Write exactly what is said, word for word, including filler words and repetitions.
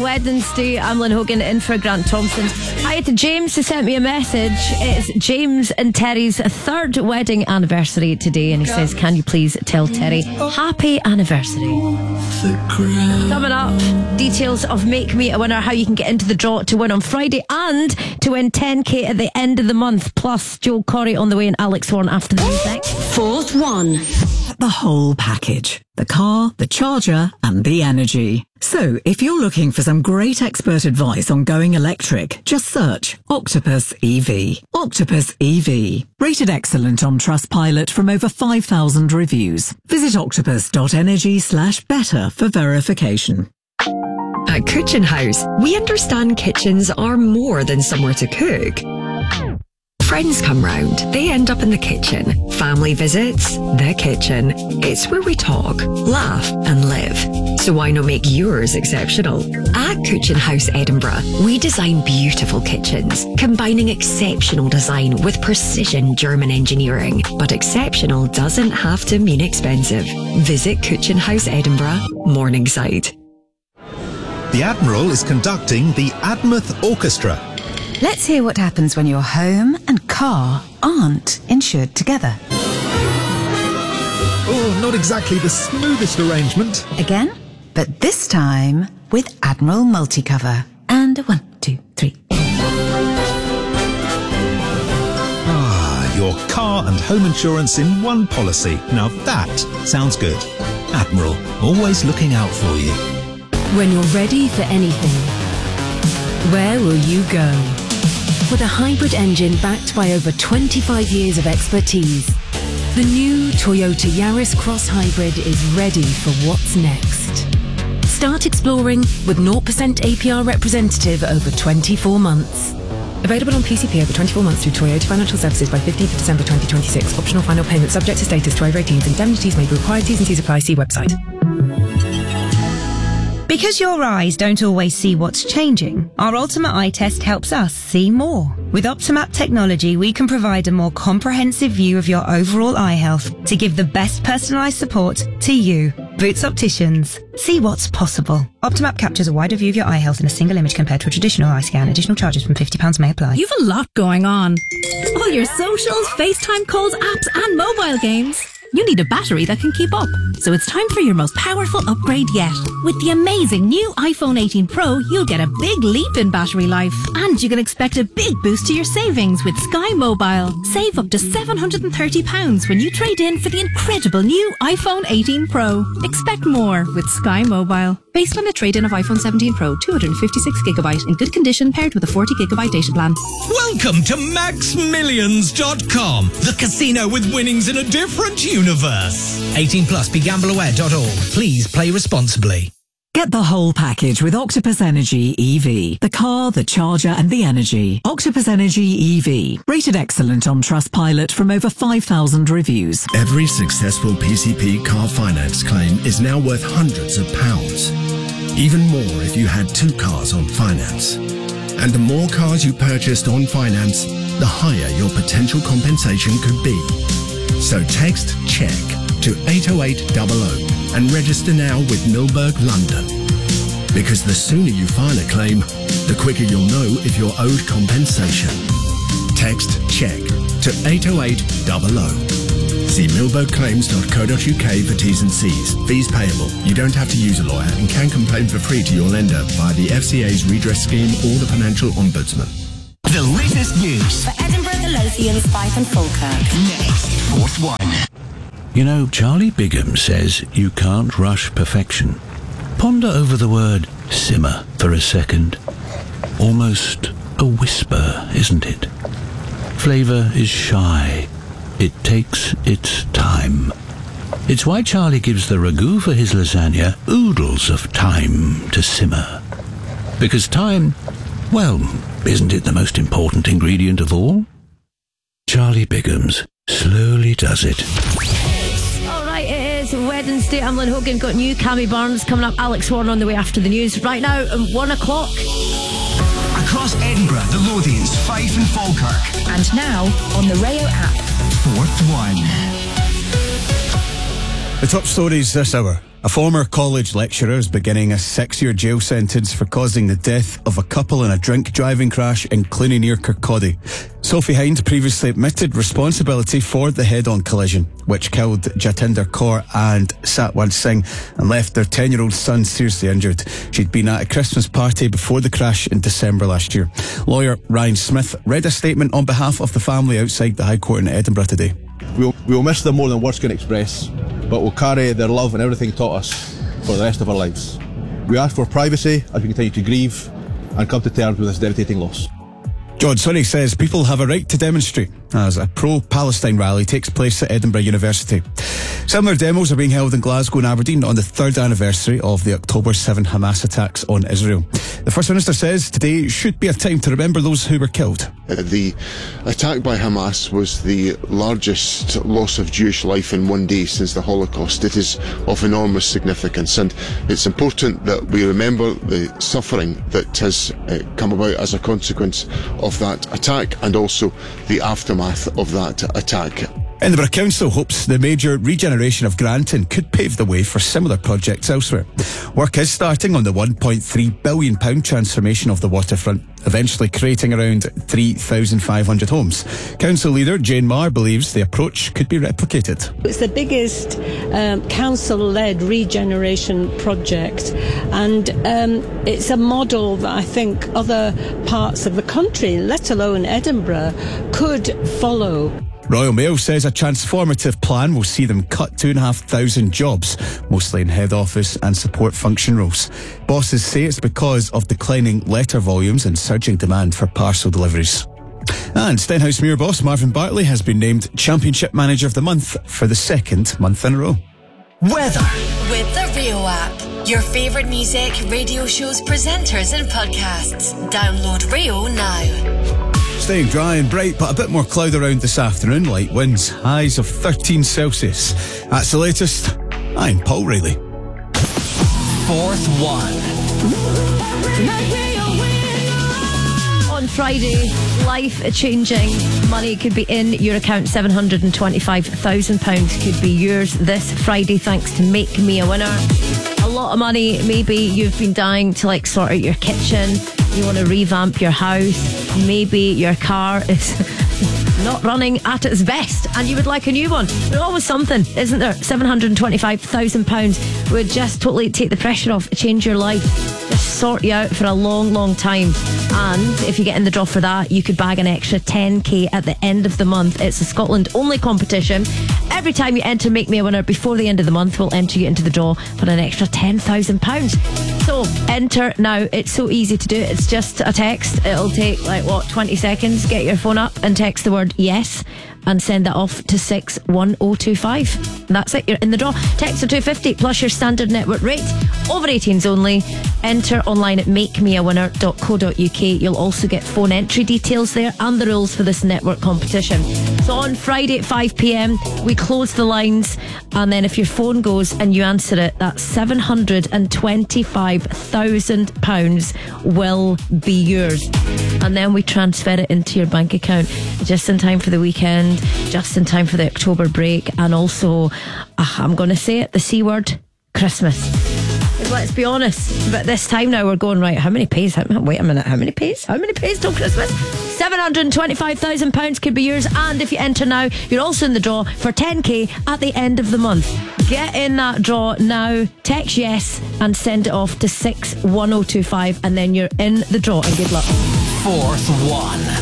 Wednesday. I'm Lynn Hogan in for Grant Thompson. Hi to James who sent me a message. It's James and Terry's third wedding anniversary today, and he says, can you please tell Terry happy anniversary? Coming up, details of Make Me a Winner, how you can get into the draw to win on Friday and to win ten k at the end of the month, plus Joel Corey on the way and Alex Warren after the music. Fourth one. The whole package. The car, the charger, and the energy. So, if you're looking for some great expert advice on going electric, just search Octopus E V. Octopus E V. Rated excellent on Trustpilot from over five thousand reviews. Visit octopus.energy slash better for verification. At Kitchen House, we understand kitchens are more than somewhere to cook. Friends come round, they end up in the kitchen. Family visits, the kitchen. It's where we talk, laugh and live. So why not make yours exceptional? At Kitchen House Edinburgh, we design beautiful kitchens, combining exceptional design with precision German engineering. But exceptional doesn't have to mean expensive. Visit Kitchen House Edinburgh, Morningside. The Admiral is conducting the Admouth Orchestra. Let's hear what happens when your home and car aren't insured together. Oh, not exactly the smoothest arrangement. Again, but this time with Admiral Multicover. And a one, two, three. Ah, your car and home insurance in one policy. Now that sounds good. Admiral, always looking out for you. When you're ready for anything, where will you go? With a hybrid engine backed by over twenty-five years of expertise, the new Toyota Yaris Cross Hybrid is ready for what's next. Start exploring with zero percent A P R representative over twenty-four months. Available on P C P over twenty-four months through Toyota Financial Services by fifteenth of December twenty twenty-six. Optional final payment subject to status to over eighteens. Indemnities may be required. T's and C's apply. See website. Because your eyes don't always see what's changing, our Ultimate Eye Test helps us see more. With Optimap technology, we can provide a more comprehensive view of your overall eye health to give the best personalised support to you. Boots Opticians. See what's possible. Optimap captures a wider view of your eye health in a single image compared to a traditional eye scan. Additional charges from fifty pounds may apply. You've a lot going on. All your socials, FaceTime calls, apps and mobile games. You need a battery that can keep up. So it's time for your most powerful upgrade yet. With the amazing new iPhone eighteen Pro, you'll get a big leap in battery life. And you can expect a big boost to your savings with Sky Mobile. Save up to seven hundred thirty pounds when you trade in for the incredible new iPhone eighteen Pro. Expect more with Sky Mobile. Based on a trade-in of iPhone seventeen Pro, two hundred fifty-six gigabyte in good condition paired with a forty gigabyte data plan. Welcome to max millions dot com, the casino with winnings in a different universe. eighteen plus, be gamble aware dot org. Please play responsibly. Get the whole package with Octopus Energy E V. The car, the charger and the energy. Octopus Energy E V. Rated excellent on Trustpilot from over five thousand reviews. Every successful P C P car finance claim is now worth hundreds of pounds. Even more if you had two cars on finance. And the more cars you purchased on finance, the higher your potential compensation could be. So text CHECK to eight oh eight hundred and register now with Milberg London. Because the sooner you file a claim, the quicker you'll know if you're owed compensation. Text CHECK to eight oh eight hundred. See milberg claims dot co dot uk for T's and C's. Fees payable. You don't have to use a lawyer and can complain for free to your lender via the F C A's redress scheme or the Financial Ombudsman. The latest news for Edinburgh, the Lothians, Fife and Falkirk. Next, fourth one. You know, Charlie Bigham says you can't rush perfection. Ponder over the word simmer for a second. Almost a whisper, isn't it? Flavour is shy. It takes its time. It's why Charlie gives the ragu for his lasagna oodles of time to simmer. Because time, well, isn't it the most important ingredient of all? Charlie Bigham's slowly does it. It's Wednesday. I'm Lynn Hogan. Got new Cammy Barnes coming up. Alex Warren on the way after the news. Right now, at one o'clock. Across Edinburgh, the Lothians, Fife and Falkirk. And now on the Rayo app. Fourth one. The top stories this hour. A former college lecturer is beginning a six-year jail sentence for causing the death of a couple in a drink-driving crash in Cluny near Kirkcaldy. Sophie Hind previously admitted responsibility for the head-on collision, which killed Jatinder Kaur and Satwant Singh and left their ten-year-old son seriously injured. She'd been at a Christmas party before the crash in December last year. Lawyer Ryan Smith read a statement on behalf of the family outside the High Court in Edinburgh today. We'll, we'll miss them more than words can express, but we'll carry their love and everything taught us for the rest of our lives. We ask for privacy as we continue to grieve and come to terms with this devastating loss. John Sunny says people have a right to demonstrate as a pro-Palestine rally takes place at Edinburgh University. Similar demos are being held in Glasgow and Aberdeen on the third anniversary of the October seventh Hamas attacks on Israel. The First Minister says today should be a time to remember those who were killed. The attack by Hamas was the largest loss of Jewish life in one day since the Holocaust. It is of enormous significance, and it's important that we remember the suffering that has uh, come about as a consequence of that attack and also the aftermath of that attack. Edinburgh Council hopes the major regeneration of Granton could pave the way for similar projects elsewhere. Work is starting on the one point three billion pounds transformation of the waterfront, eventually creating around three thousand five hundred homes. Council leader Jane Marr believes the approach could be replicated. It's the biggest um, council-led regeneration project, and um, it's a model that I think other parts of the country, let alone Edinburgh, could follow. Royal Mail says a transformative plan will see them cut two and a half thousand jobs, mostly in head office and support function roles. Bosses say it's because of declining letter volumes and surging demand for parcel deliveries. And Stenhousemuir boss Marvin Bartley has been named Championship Manager of the Month for the second month in a row. Weather. With the Rio app. Your favourite music, radio shows, presenters and podcasts. Download Rio now. Staying dry and bright, but a bit more cloud around this afternoon. Light winds, highs of thirteen Celsius. That's the latest. I'm Paul Reilly. Fourth one. On Friday, life-changing money could be in your account. seven hundred twenty-five thousand pounds could be yours this Friday thanks to Make Me a Winner. A lot of money. Maybe you've been dying to like sort out your kitchen. You want to revamp your house. Maybe your car is not running at its best and you would like a new one. There's always something, isn't there? seven hundred twenty-five thousand pounds would just totally take the pressure off, change your life, just sort you out for a long, long time. And if you get in the draw for that, you could bag an extra ten k at the end of the month. It's a Scotland only competition. Every time you enter Make Me a Winner before the end of the month, we'll enter you into the draw for an extra ten thousand pounds. So enter now. It's so easy to do. It's just a text. It'll take like what, twenty seconds. Get your phone up and text the word yes and send that off to six one oh two five. That's it, you're in the draw. Text to two fifty plus your standard network rate. Over eighteens only. Enter online at make me a winner dot co dot uk. You'll also get phone entry details there and the rules for this network competition. So on Friday at five p.m. we close the lines, and then if your phone goes and you answer it, that seven hundred twenty-five thousand pounds will be yours, and then we transfer it into your bank account just in time for the weekend, just in time for the October break, and also uh, I'm going to say it, the C word, Christmas. Let's be honest, but this time now we're going, right, how many pays? How, wait a minute, how many pays? How many pays till Christmas? seven hundred twenty-five thousand pounds could be yours, and if you enter now, you're also in the draw for ten k at the end of the month. Get in that draw now, text yes and send it off to six one oh two five, and then you're in the draw, and good luck. Fourth one.